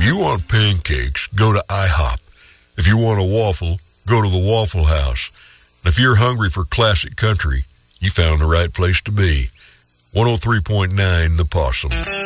If you want pancakes, go to IHOP. If you want a waffle, go to the Waffle House. And if you're hungry for classic country, you found the right place to be. 103.9 The Possum.